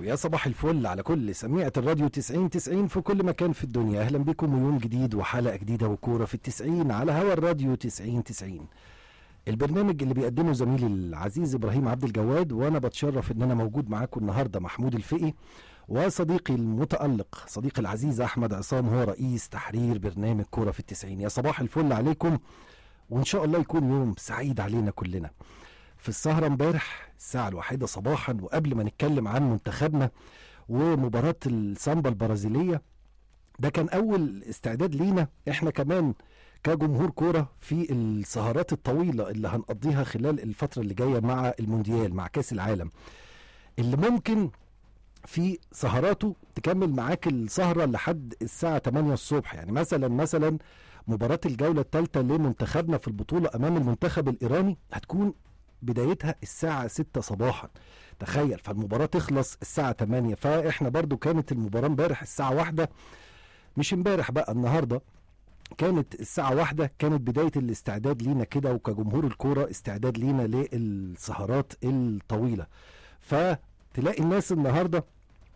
ويا صباح الفل على كل سميعة الراديو 90 في كل مكان في الدنيا. أهلا بكم ويوم جديد وحلقة جديدة وكورة في 90 على هوا الراديو 90. البرنامج اللي بيقدمه زميلي العزيز إبراهيم عبد الجواد، وأنا بتشرف إن أنا موجود معاكم النهاردة محمود الفقي، وصديقي المتألق صديقي العزيز أحمد عصام هو رئيس تحرير برنامج كورة في 90. يا صباح الفل عليكم، وإن شاء الله يكون يوم سعيد علينا كلنا. في السهرة امبارح الساعة 1 صباحا، وقبل ما نتكلم عن منتخبنا ومباراة السامبا البرازيلية، ده كان أول استعداد لينا احنا كمان كجمهور كورة في السهرات الطويلة اللي هنقضيها خلال الفترة اللي جاية مع المونديال، مع كاس العالم، اللي ممكن في سهراته تكمل معاك السهرة لحد الساعة 8 الصبح. يعني مثلا مباراة الجولة الثالثة لمنتخبنا في البطولة أمام المنتخب الإيراني هتكون بدايتها الساعة 6 صباحا، تخيل. فالمباراة تخلص الساعة 8، فإحنا برضو كانت المباراة امبارح الساعة 1، مش امبارح بقى، النهاردة كانت الساعة 1، كانت بداية الاستعداد لينا كده، وكجمهور الكورة استعداد لينا للسهرات الطويلة. فتلاقي الناس النهاردة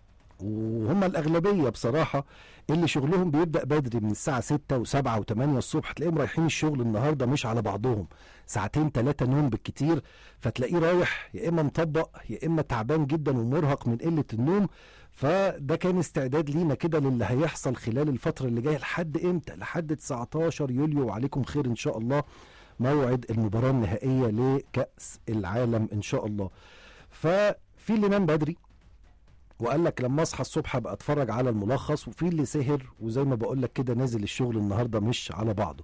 وهم الأغلبية بصراحة اللي شغلهم بيبدأ بدري من الساعة 6 و7 و8 الصبح، تلاقيهم رايحين الشغل النهاردة مش على بعضهم، 2-3 ساعات نوم بالكتير، فتلاقيه رايح يا إما مطبق يا إما تعبان جدا ومرهق من قلة النوم. فده كان استعداد لينا كده للي هيحصل خلال الفترة اللي جاية. لحد إمتى؟ لحد 19 يوليو، وعليكم خير إن شاء الله، موعد المباراة النهائية لكأس العالم إن شاء الله. ففي اللي نام بدري وقال لك لما اصحى الصبح ابقى اتفرج على الملخص، وفي اللي سهر وزي ما بقول لك كده نازل الشغل النهارده مش على بعضه.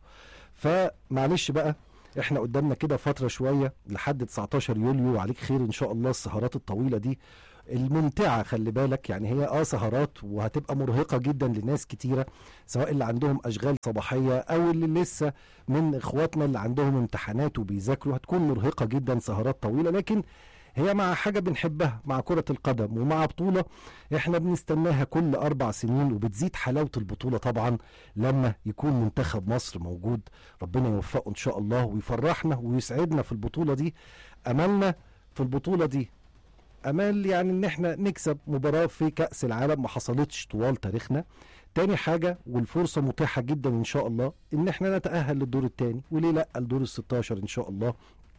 فمعلش بقى، احنا قدامنا كده فتره شويه لحد 19 يوليو، وعليك خير ان شاء الله. السهرات الطويله دي الممتعه، خلي بالك، يعني هي سهرات وهتبقى مرهقه جدا لناس كتيره، سواء اللي عندهم اشغال صباحيه او اللي لسه من اخواتنا اللي عندهم امتحانات وبيذاكروا، هتكون مرهقه جدا سهرات طويله، لكن هي مع حاجة بنحبها، مع كرة القدم، ومع بطولة احنا بنستناها كل 4 سنين، وبتزيد حلاوة البطولة طبعا لما يكون منتخب مصر موجود. ربنا يوفقه ان شاء الله ويفرحنا ويسعدنا في البطولة دي. املنا في البطولة دي امال يعني ان احنا نكسب مباراة في كأس العالم، ما حصلتش طوال تاريخنا. تاني حاجة، والفرصة متاحة جدا ان شاء الله، ان احنا نتأهل للدور الثاني، وليه لا الدور ال16 ان شاء الله.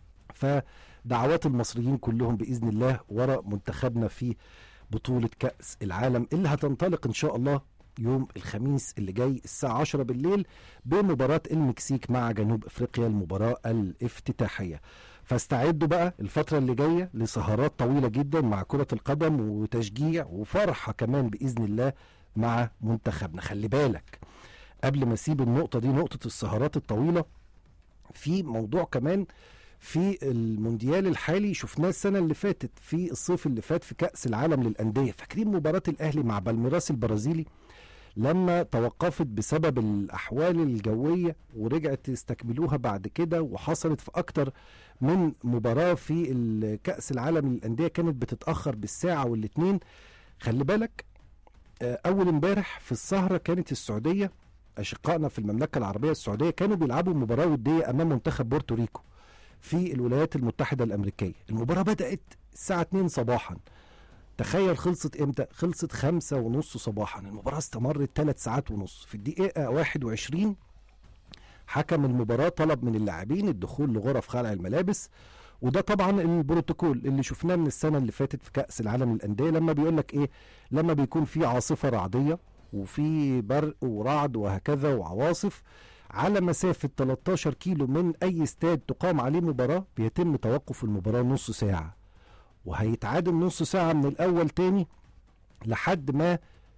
فدعوات المصريين كلهم بإذن الله ورا منتخبنا في بطولة كأس العالم اللي هتنطلق إن شاء الله يوم الخميس اللي جاي الساعة 10 بالليل بمباراة المكسيك مع جنوب أفريقيا، المباراة الافتتاحية. فاستعدوا بقى الفترة اللي جاية لسهرات طويلة جدا مع كرة القدم وتشجيع وفرحة كمان بإذن الله مع منتخبنا. خلي بالك قبل ما اسيب النقطة دي، نقطة السهرات الطويلة، في موضوع كمان في المونديال الحالي شفناه السنة اللي فاتت في الصيف اللي فات في كأس العالم للأندية. فاكرين مباراة الأهلي مع بالميراس البرازيلي لما توقفت بسبب الأحوال الجوية ورجعت تستكملوها بعد كده، وحصلت في أكتر من مباراة في كأس العالم للأندية كانت بتتأخر بالساعة والاتنين. خلي بالك أول امبارح في السهرة كانت السعودية، أشقائنا في المملكة العربية السعودية، كانوا بيلعبوا مباراة ودية أمام منتخب بورتوريكو في الولايات المتحدة الأمريكية. المباراة بدأت الساعة 2 صباحا، تخيل خلصت امتى؟ خلصت 5:30 صباحا. المباراة استمرت 3 ساعات ونص. في الدقيقة 21 حكم المباراة طلب من اللاعبين الدخول لغرف خلع الملابس، وده طبعا البروتوكول اللي شفناه من السنة اللي فاتت في كأس العالم للأندية، لما بيقولك ايه، لما بيكون في عاصفة رعدية وفي برق ورعد وهكذا وعواصف على مسافة 13 كيلو من أي استاد تقام عليه مباراة، بيتم توقف المباراة نص ساعة، وهيتعادل نص ساعة من الأول تاني لحد ما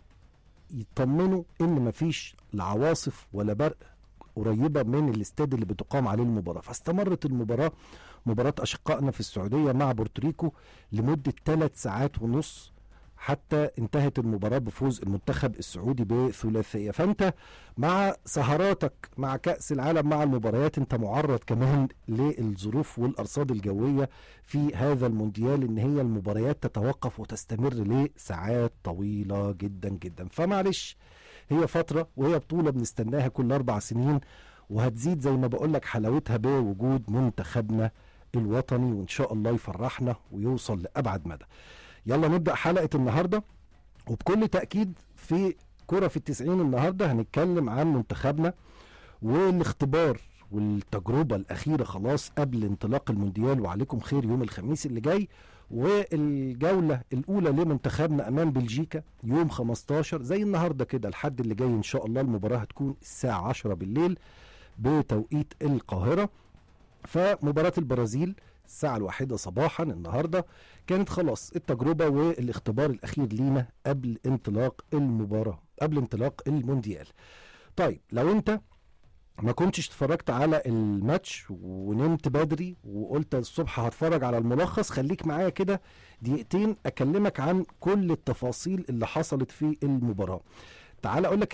يطمنوا إن مفيش لا عواصف ولا برق قريبة من الاستاد اللي بتقام عليه المباراة. فاستمرت المباراة، مباراة أشقائنا في السعودية مع بورتوريكو، لمدة 3 ساعات ونص، حتى انتهت المباراة بفوز المنتخب السعودي بثلاثية. فانت مع سهراتك مع كأس العالم مع المباريات انت معرض كمان للظروف والأرصاد الجوية في هذا المونديال، ان هي المباريات تتوقف وتستمر لساعات طويلة جدا جدا. فمعلش، هي فترة وهي بطولة بنستناها كل 4 سنين، وهتزيد زي ما بقولك حلاوتها بوجود منتخبنا الوطني، وان شاء الله يفرحنا ويوصل لأبعد مدى. يلا نبدأ حلقة النهاردة، وبكل تأكيد في كرة في التسعين النهاردة هنتكلم عن منتخبنا والاختبار والتجربة الأخيرة خلاص قبل انطلاق المونديال، وعليكم خير يوم الخميس اللي جاي، والجولة الأولى لمنتخبنا أمام بلجيكا يوم 15 زي النهاردة كده. الحد اللي جاي إن شاء الله المباراة هتكون الساعة 10 بالليل بتوقيت القاهرة. فمباراة البرازيل الساعة 1 صباحا النهاردة كانت خلاص التجربة والاختبار الأخير لينا قبل انطلاق المباراة، قبل انطلاق المونديال. طيب لو انت ما كنتش اتفرجت على الماتش ونمت بدري وقلت الصبح هتفرج على الملخص، خليك معايا كده دقيقتين اكلمك عن كل التفاصيل اللي حصلت في المباراة. تعال اقول لك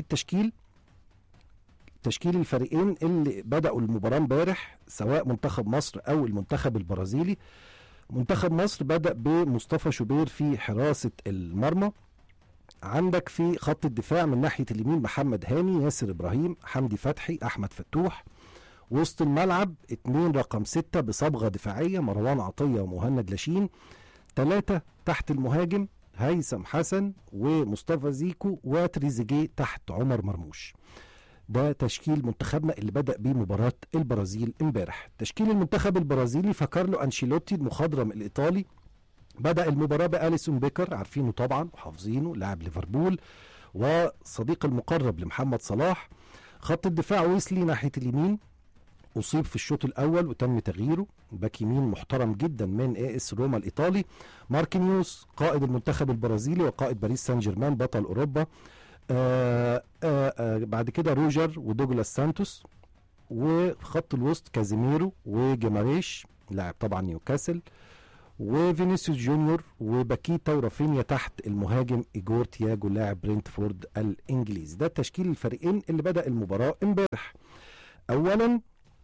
تشكيل الفريقين اللي بدأوا المباراة امبارح، سواء منتخب مصر او المنتخب البرازيلي. منتخب مصر بدأ بمصطفى شوبير في حراسة المرمى. عندك في خط الدفاع من ناحية اليمين محمد هاني، ياسر إبراهيم، حمدي فتحي، أحمد فتوح. وسط الملعب 2 رقم 6 بصبغة دفاعية، مروان عطية ومهند لاشين. 3 تحت المهاجم هيثم حسن ومصطفى زيكو وتريزيجيه تحت عمر مرموش. ده تشكيل منتخبنا اللي بدأ بيه مباراة البرازيل امبارح. تشكيل المنتخب البرازيلي فكارلو أنشيلوتي المخضرم الإيطالي بدأ المباراة بأليسون بيكر، عارفينه طبعا وحافظينه، لاعب ليفربول وصديق المقرب لمحمد صلاح. خط الدفاع ويسلي ناحية اليمين أصيب في الشوط الأول وتم تغييره، باك يمين محترم جدا من AS روما الإيطالي. ماركينيوس قائد المنتخب البرازيلي وقائد باريس سان جيرمان بطل أوروبا. بعد كده روجر ودوغلاس سانتوس. وخط الوسط كازيميرو وجيماريش لاعب طبعا نيوكاسل، وفينيسيوس جونيور وباكيتا ورافينيا تحت المهاجم إيجور تياجو لاعب برينتفورد الإنجليزي. ده تشكيل الفريقين اللي بدأ المباراة امبارح. أولا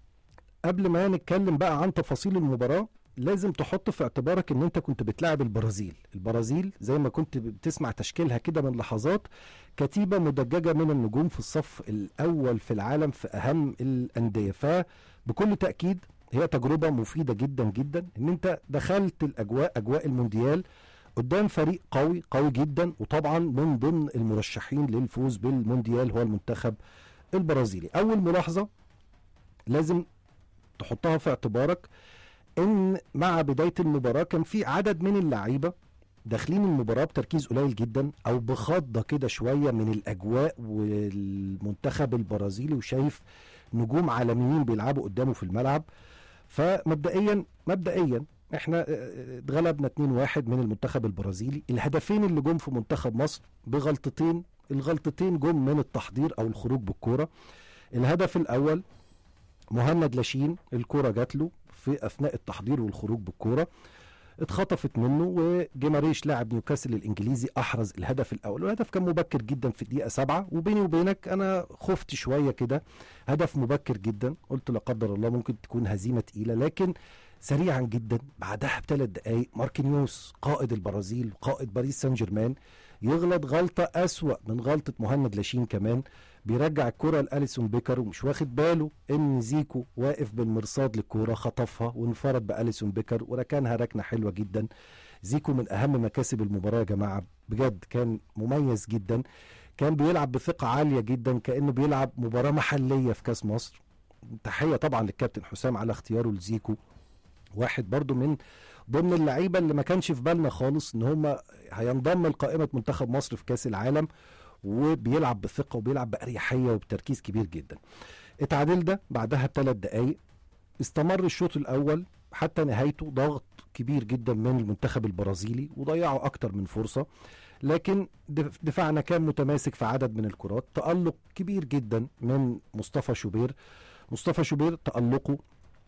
قبل ما نتكلم بقى عن تفاصيل المباراة لازم تحط في اعتبارك ان انت كنت بتلعب البرازيل زي ما كنت بتسمع تشكيلها كده من لحظات، كتيبة مدججة من النجوم في الصف الأول في العالم في أهم الأندية. فبكل تأكيد هي تجربة مفيدة جدا جدا ان انت دخلت اجواء المونديال قدام فريق قوي جدا، وطبعا من ضمن المرشحين للفوز بالمونديال هو المنتخب البرازيلي. اول ملاحظة لازم تحطها في اعتبارك ان مع بداية المباراة كان في عدد من اللعيبة داخلين المباراة بتركيز قليل جدا او بخضة كده شوية من الاجواء والمنتخب البرازيلي، وشايف نجوم عالميين بيلعبوا قدامه في الملعب. فمبدئيا احنا اتغلبنا 2-1 من المنتخب البرازيلي. الهدفين اللي جم في منتخب مصر بغلطتين، الغلطتين جم من التحضير او الخروج بالكوره. الهدف الاول مهند لاشين الكوره جات له في اثناء التحضير والخروج بالكوره، اتخطفت منه، وجيماريش لاعب نيوكاسل الانجليزي احرز الهدف الاول. والهدف كان مبكر جدا في الدقيقه 7، وبيني وبينك انا خفت شويه كده، هدف مبكر جدا، قلت لا قدر الله ممكن تكون هزيمه تقيله. لكن سريعا جدا بعدها ب3 دقائق ماركينيوس قائد البرازيل قائد باريس سان جيرمان يغلط غلطه اسوأ من غلطه مهند لاشين كمان، بيرجع الكرة لأليسون بيكر ومش واخد باله ان زيكو واقف بالمرصاد للكرة، خطفها وانفرد بأليسون بيكر وركنها ركنة حلوة جدا. زيكو من اهم مكاسب المباراة يا جماعة، بجد كان مميز جدا، كان بيلعب بثقة عالية جدا كأنه بيلعب مباراة محلية في كاس مصر. تحية طبعا للكابتن حسام على اختياره لزيكو، واحد برضو من ضمن اللعيبة اللي ما كانش في بالنا خالص ان هم هينضم لقائمة منتخب مصر في كاس العالم، وبيلعب بثقة وبيلعب بأريحية وبتركيز كبير جدا. اتعادل ده بعدها ب3 دقائق. استمر الشوط الأول حتى نهايته ضغط كبير جدا من المنتخب البرازيلي وضيعوا أكتر من فرصة، لكن دفاعنا كان متماسك في عدد من الكرات. تألق كبير جدا من مصطفى شوبير تألقه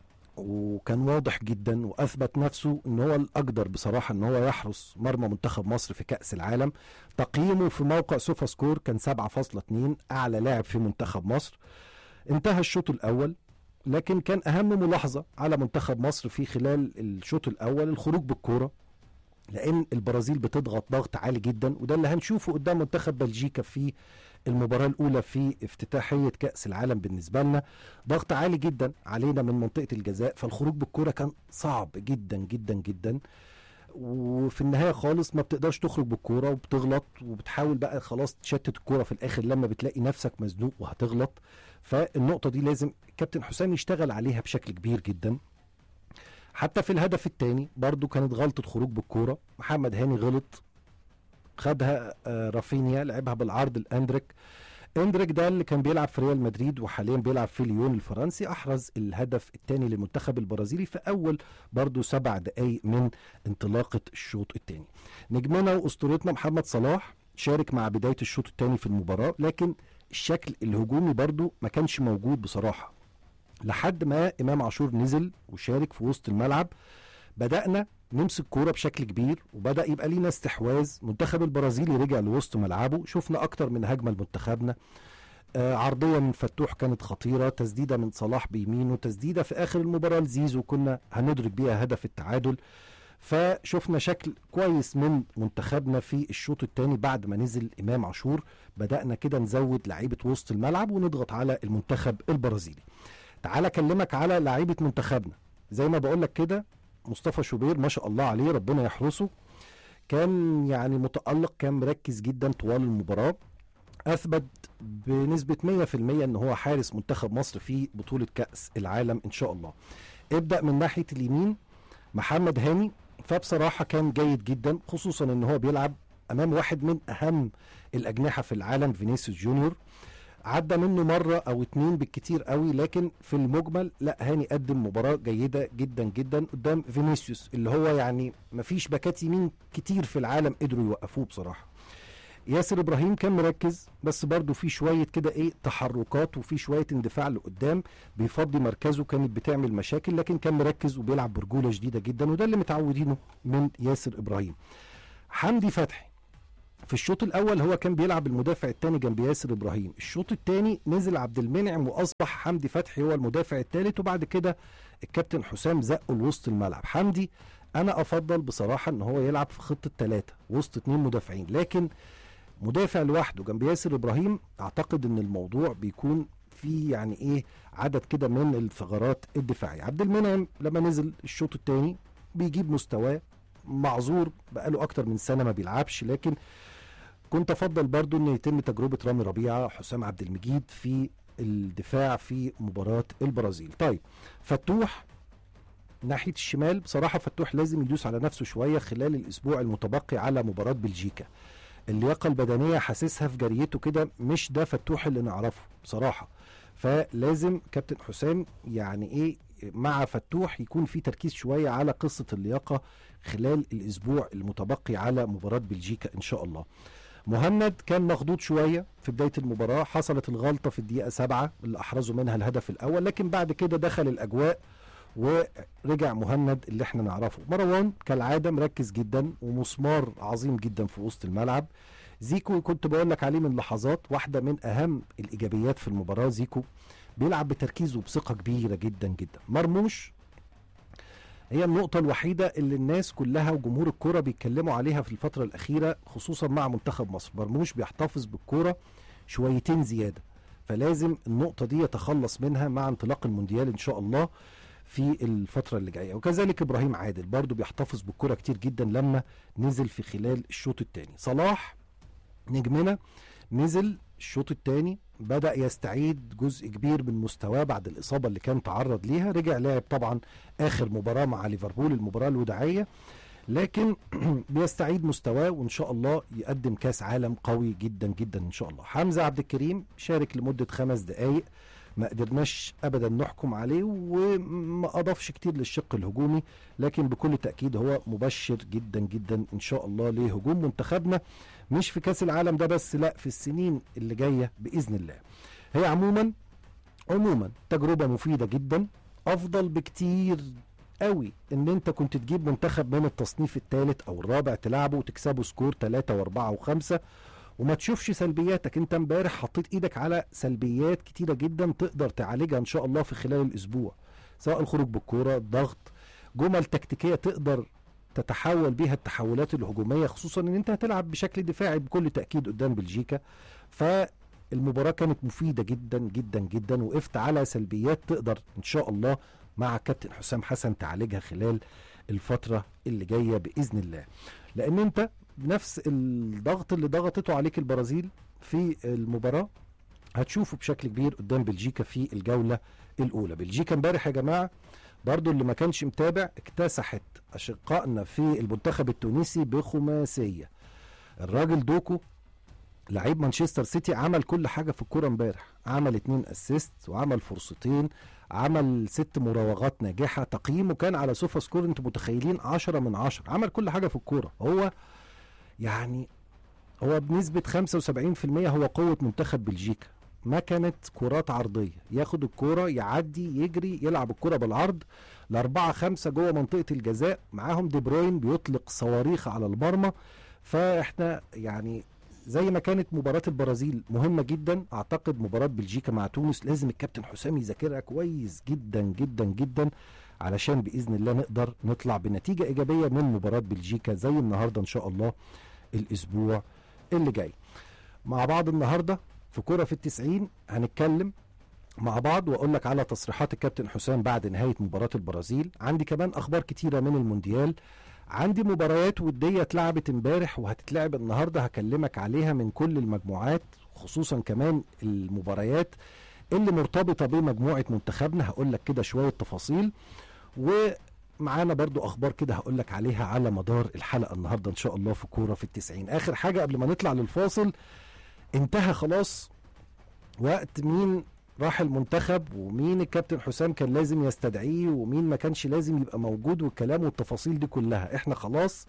وكان واضح جدا، واثبت نفسه ان هو الاقدر بصراحه ان هو يحرس مرمى منتخب مصر في كاس العالم. تقييمه في موقع سوفا سكور كان 7.2، اعلى لاعب في منتخب مصر. انتهى الشوط الاول، لكن كان اهم ملاحظه على منتخب مصر في خلال الشوط الاول الخروج بالكوره، لان البرازيل بتضغط ضغط عالي جدا، وده اللي هنشوفه قدام منتخب بلجيكا في المباراة الأولى في افتتاحية كأس العالم. بالنسبة لنا ضغط عالي جدا علينا من منطقة الجزاء، فالخروج بالكرة كان صعب جدا جدا جدا. وفي النهايه خالص ما بتقدرش تخرج بالكوره وبتغلط، وبتحاول بقى خلاص تشتت الكوره في الاخر لما بتلاقي نفسك مزنوق وهتغلط. فالنقطه دي لازم كابتن حسام يشتغل عليها بشكل كبير جدا. حتى في الهدف الثاني برضو كانت غلطه خروج بالكوره، محمد هاني غلط، خدها رافينيا لعبها بالعرض لاندريك. اندريك ده اللي كان بيلعب في ريال مدريد وحاليا بيلعب في ليون الفرنسي، احرز الهدف الثاني للمنتخب البرازيلي في اول برضو 7 دقايق من انطلاقة الشوط الثاني. نجمنا واسطورتنا محمد صلاح شارك مع بداية الشوط الثاني في المباراة، لكن الشكل الهجومي برضو ما كانش موجود بصراحة لحد ما امام عاشور نزل وشارك في وسط الملعب. بدأنا نمسك كورة بشكل كبير وبدأ يبقى لينا استحواذ. منتخب البرازيلي رجع لوسط ملعبه، شفنا أكتر من هجمة لمنتخبنا. عرضية من فتوح كانت خطيرة، تسديدة من صلاح بيمينه، تسديدة في آخر المباراة لزيزو كنا هندرك بيها هدف التعادل. فشفنا شكل كويس من منتخبنا في الشوط الثاني بعد ما نزل إمام عاشور. بدأنا كده نزود لعيبة وسط الملعب ونضغط على المنتخب البرازيلي. تعال أكلمك على لعيبة منتخبنا. زي ما بقولك كده مصطفى شوبير ما شاء الله عليه ربنا يحرسه، كان يعني متألق، كان مركز جدا طوال المباراة، أثبت بنسبة 100% أنه هو حارس منتخب مصر في بطولة كأس العالم إن شاء الله. ابدأ من ناحية اليمين محمد هاني، فبصراحة كان جيد جدا، خصوصا أنه هو بيلعب أمام واحد من أهم الأجنحة في العالم فينيسيوس جونيور. عدى منه مرة او اتنين بالكتير قوي، لكن في المجمل لا، هاني قدم مباراة جيدة جدا جدا قدام فينيسيوس اللي هو يعني مفيش باكات يمين كتير في العالم قدروا يوقفوه بصراحة. ياسر ابراهيم كان مركز، بس برضو في شوية كده تحركات وفي شوية اندفاع لقدام بيفضي مركزه، كانت بتعمل مشاكل، لكن كان مركز وبيلعب برجولة شديدة جدا، وده اللي متعودينه من ياسر ابراهيم. حمدي فتحي في الشوط الاول هو كان بيلعب المدافع الثاني جنب ياسر ابراهيم، الشوط الثاني نزل عبد المنعم واصبح حمدي فتحي هو المدافع الثالث، وبعد كده الكابتن حسام زقه لوسط الملعب. حمدي انا افضل بصراحه ان هو يلعب في خطه 3 وسط 2 مدافعين، لكن مدافع لوحده جنب ياسر ابراهيم اعتقد ان الموضوع بيكون في يعني عدد كده من الثغرات الدفاعيه. عبد المنعم لما نزل الشوط الثاني بيجيب مستواه، معذور بقاله اكتر من سنه ما بيلعبش، لكن كنت افضل برضو ان يتم تجربة رامي ربيعة، حسام عبد المجيد في الدفاع في مباراة البرازيل. طيب فتوح ناحية الشمال، بصراحة فتوح لازم يدوس على نفسه شوية خلال الاسبوع المتبقي على مباراة بلجيكا. اللياقة البدنية حاسسها في جريته كده مش ده فتوح اللي نعرفه بصراحة، فلازم كابتن حسام يعني مع فتوح يكون في تركيز شوية على قصة اللياقة خلال الاسبوع المتبقي على مباراة بلجيكا ان شاء الله. مهند كان مخضوض شوية في بداية المباراة، حصلت الغلطة في الدقيقة 7 اللي أحرزوا منها الهدف الأول، لكن بعد كده دخل الأجواء ورجع مهند اللي احنا نعرفه. مروان كالعادة مركز جدا ومسمار عظيم جدا في وسط الملعب. زيكو كنت بقول لك عليه من لحظات، واحدة من أهم الإيجابيات في المباراة، زيكو بيلعب بتركيز وبثقة كبيرة جدا جدا. مرموش هي النقطة الوحيدة اللي الناس كلها وجمهور الكرة بيتكلموا عليها في الفترة الأخيرة خصوصا مع منتخب مصر، مرموش بيحتفظ بالكرة شويتين زيادة، فلازم النقطة دي يتخلص منها مع انطلاق المونديال إن شاء الله في الفترة اللي جاية. وكذلك إبراهيم عادل برضو بيحتفظ بالكرة كتير جدا لما نزل في خلال الشوط الثاني. صلاح نجمنا نزل الشوط الثاني، بدأ يستعيد جزء كبير من مستواه بعد الإصابة اللي كان تعرض ليها، رجع لعب طبعا آخر مباراة مع ليفربول المباراة الوداعية، لكن بيستعيد مستواه وإن شاء الله يقدم كاس عالم قوي جدا جدا إن شاء الله. حمزة عبد الكريم شارك لمدة 5 دقايق، ما قدرناش ابدا نحكم عليه وما اضافش كتير للشق الهجومي، لكن بكل تأكيد هو مبشر جدا جدا ان شاء الله لهجوم منتخبنا، مش في كاس العالم ده بس، لا في السنين اللي جاية بإذن الله. هي عموما تجربة مفيدة جدا، افضل بكتير قوي ان انت كنت تجيب منتخب من التصنيف الثالث او الرابع تلعبه وتكسبه سكور 3 و4 و5 وما تشوفش سلبياتك. انت امبارح حطيت ايدك على سلبيات كتيرة جدا تقدر تعالجها ان شاء الله في خلال الاسبوع، سواء الخروج بالكورة، الضغط، جمل تكتيكية تقدر تتحول بيها التحولات الهجومية، خصوصا ان انت هتلعب بشكل دفاعي بكل تأكيد قدام بلجيكا. فالمباراة كانت مفيدة جدا جدا جدا، وقفت على سلبيات تقدر ان شاء الله مع كابتن حسام حسن تعالجها خلال الفترة اللي جاية بإذن الله، لأن أنت نفس الضغط اللي ضغطته عليك البرازيل في المباراة هتشوفه بشكل كبير قدام بلجيكا في الجولة الأولى. بلجيكا امبارح يا جماعة برضو اللي ما كانش متابع اكتسحت أشقائنا في المنتخب التونسي بخماسية. الراجل دوكو لعيب مانشستر سيتي عمل كل حاجة في الكورة امبارح، عمل 2 اسيست وعمل فرصتين، عمل 6 مراوغات ناجحة، تقييمه كان على سوفا سكور انتوا متخيلين 10/10، عمل كل حاجة في الكورة. هو يعني هو بنسبة 75% هو قوة منتخب بلجيكا. ما كانت كرات عرضية، ياخد الكرة يعدي يجري يلعب الكرة بالعرض ل4-5 جوه منطقة الجزاء، معاهم دي بروين بيطلق صواريخ على المرمى. فاحنا يعني زي ما كانت مباراة البرازيل مهمة جدا، اعتقد مباراة بلجيكا مع تونس لازم الكابتن حسام يذاكرها كويس جدا جدا جدا علشان بإذن الله نقدر نطلع بنتيجة إيجابية من مباراة بلجيكا زي النهاردة إن شاء الله الأسبوع اللي جاي. مع بعض النهاردة في كرة في 90 هنتكلم مع بعض واقول لك على تصريحات الكابتن حسام بعد نهاية مباراة البرازيل. عندي كمان اخبار كتيرة من المونديال، عندي مباريات ودية اتلعبت امبارح وهتتلعب النهاردة هكلمك عليها من كل المجموعات، خصوصا كمان المباريات اللي مرتبطة بمجموعة منتخبنا هقول لك كده شوية تفاصيل، ومعانا برضو اخبار كده هقول لك عليها على مدار الحلقة النهاردة ان شاء الله في كورة في 90. اخر حاجة قبل ما نطلع للفاصل، انتهى خلاص وقت مين راح المنتخب ومين الكابتن حسام كان لازم يستدعيه ومين ما كانش لازم يبقى موجود والكلام والتفاصيل دي كلها. احنا خلاص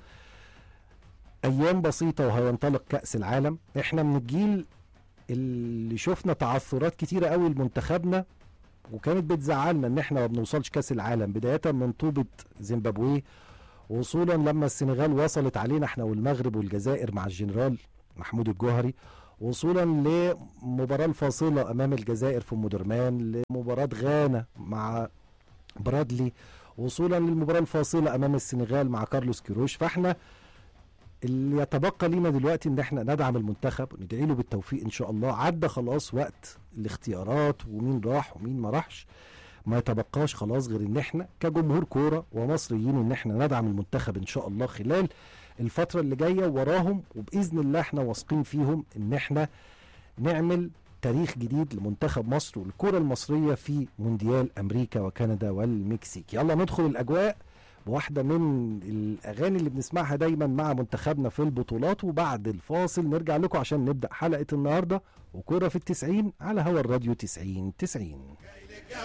ايام بسيطة وهينطلق كأس العالم. احنا من الجيل اللي شفنا تعثرات كتيرة قوي لمنتخبنا وكانت بتزعلنا ان احنا ما بنوصلش كأس العالم، بداية من طوبة زيمبابوي وصولا لما السنغال وصلت علينا احنا والمغرب والجزائر مع الجنرال محمود الجوهري، وصولا لمباراة الفاصلة امام الجزائر في مدرمان، لمباراة غانا مع برادلي، وصولا للمباراة الفاصلة امام السنغال مع كارلوس كيروش. فاحنا اللي يتبقى لينا دلوقتي ان احنا ندعم المنتخب وندعي له بالتوفيق ان شاء الله. عدى خلاص وقت الاختيارات ومين راح ومين ما راحش، ما يتبقاش خلاص غير ان احنا كجمهور كورة ومصريين ان احنا ندعم المنتخب ان شاء الله خلال الفترة اللي جاية وراهم، وبإذن الله احنا واثقين فيهم ان احنا نعمل تاريخ جديد لمنتخب مصر والكرة المصرية في مونديال امريكا وكندا والمكسيك. يلا ندخل الاجواء بواحدة من الاغاني اللي بنسمعها دايما مع منتخبنا في البطولات، وبعد الفاصل نرجع لكم عشان نبدأ حلقة النهاردة وكرة في 90 على هوا الراديو 90.